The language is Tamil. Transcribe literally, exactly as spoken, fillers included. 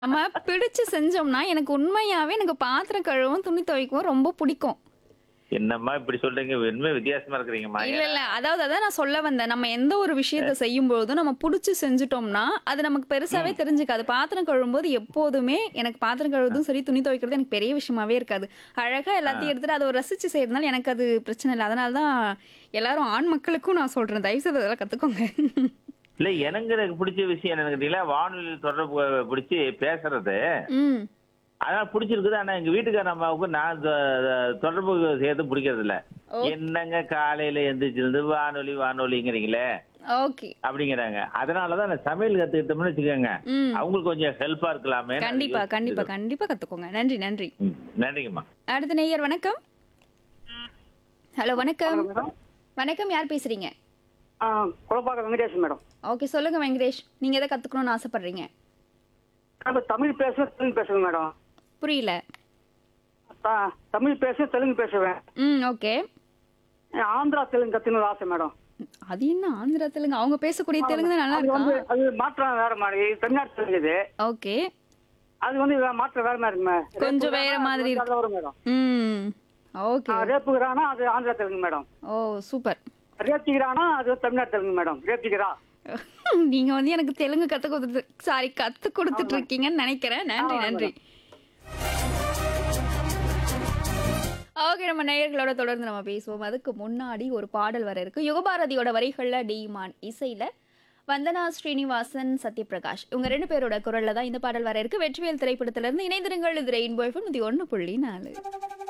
நம்ம பிடிச்சு செஞ்சோம்னா, எனக்கு உண்மையாவே எனக்கு பாத்திரம் கழுவவும், துணி துவைக்கவும் ரொம்ப புடிக்கும். என்னம்மா இப்படி சொல்றீங்க? உண்மை வித்தியாசமா இருக்கிறீங்கம்மா. இல்ல, இல்ல. அதாவது அதான் நான் சொல்ல வந்தேன். நம்ம எந்த ஒரு விஷயத்த செய்யும்பொழுதும், நம்ம புடிச்சு செஞ்சுட்டோம்னா, அது நமக்கு பெருசாவே ம். தெரிஞ்சுக்காது. பாத்திரம் கழுவும்போது எப்போதுமே எனக்கு பாத்திரம் கழுவுறதும் சரி, துணி துவைக்கிறதும் எனக்கு பெரிய விஷயமாவே இருக்காது. அழகா ஆ. எல்லாத்தையும் எடுத்துட்டு அத ஒரு ரசிச்சு செய்றதுனால எனக்கு அது பிரச்சனை இல்ல. அதனால தான் எல்லாரும் ஆண் மக்களுக்கும் நான் சொல்றேன். தயவு செய்து அதெல்லாம் கத்துக்கோங்க. இல்ல எனக்கு எனக்கு பிடிச்ச விஷயம் என்னன்னு கேட்டீங்களா, வானொலி தொடர்பு பிடிச்சு பேசுறது. ம். அதான் பிடிச்சிருக்குது. ஆனா எங்க வீட்டுக்கார அம்மாவுக்கு நான் தொ- தொ- தொடர்பு செய்யறது பிடிக்கிறது இல்ல. ஓ என்னங்க காலையில எந்திரிச்சிருந்து வானொலி வானொலிங்கிறீங்களே ஓகே. அப்படிங்கிறாங்க. அதனாலதான் நான் சமையல் கத்துக்கிட்டோம்னு வச்சுக்கோங்க, ம். அவங்களுக்கு கொஞ்சம் ஹெல்ப்பா இருக்கலாமே. கண்டிப்பா, கண்டிப்பா, கண்டிப்பா கத்துக்கோங்க. நன்றி, நன்றி. நன்றிங்கம்மா. அடுத்த நேயர் வணக்கம். ஹலோ வணக்கம். வணக்கம் மேடம். வணக்கம் யார் பேசுறீங்க? ஆ குழப்பாக்கம் வெங்கடேஷ் மேடம். ஓகே சொல்லுங்க வெங்கடேஷ். நீங்க எதை கத்துக்கணும்னு ஆசைப்படுறீங்க? நம்ம தமிழ் பேசுவேன், தெலுங்கு பேசுவேன் மேடம். புரியல. த- தமிழ் பேசுவேன், தெலுங்கு பேசுவேன். ம் ஓகே. ஆந்திரா தெலுங்கு கத்துக்கணும்னு ஆசை மேடம். அது என்ன ஆந்திரா தெலுங்கு? அவங்க பேசக்கூடிய தெலுங்கு தான் நல்லா அது வந்து இருக்கா? அது மாற்றம் வேற மாதிரி தமிழ்நாட்டு தெலுங்கு இது. ஓகே. அது வந்து வே- மாற்றம் வேற மாதிரி இருக்குமே. கொஞ்சம் வேற மாதிரி இருக்கு. வரும் மேடம். ம் ஓகே. ரேப்புகிறானா அது ஆந்திரா தெலுங்கு மேடம். ஓ சூப்பர். ரேப்திக்கிறானா அது தமிழ்நாட்டு தெலுங்கு மேடம். ரேப்திக்கிறா. நீங்க வந்து எனக்கு தெலுங்கு கத்து கொடுத்து சாரி கத்து கொடுத்துட்டு இருக்கீங்கன்னு நினைக்கிறேன். நன்றி ஆமா, நன்றி. ஓகே நம்ம நேயர்களோட தொடர்ந்து நம்ம பேசுவோம். அதுக்கு முன்னாடி ஒரு பாடல் வர இருக்கு. யுகபாரதியோட வரிகள்ல டிமான் இசையில வந்தனா ஸ்ரீனிவாசன் சத்யபிரகாஷ் இவங்க ரெண்டு பேரோட குரல்ல தான் இந்த பாடல் வர இருக்கு. வெற்றிவேல் திரைப்படத்துல இருந்து இணைந்திருங்கள். இது ரெயின்போ எஃப்எம் ஒன்று புள்ளி நாலு.